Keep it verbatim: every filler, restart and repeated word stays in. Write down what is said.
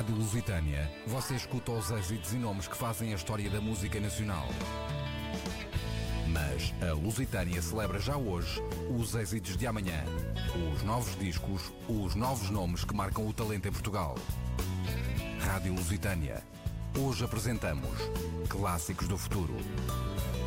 Rádio Lusitânia, você escuta os êxitos e nomes que fazem a história da música nacional. Mas a Lusitânia celebra já hoje os êxitos de amanhã. Os novos discos, os novos nomes que marcam o talento em Portugal. Rádio Lusitânia. Hoje apresentamos Clássicos do Futuro.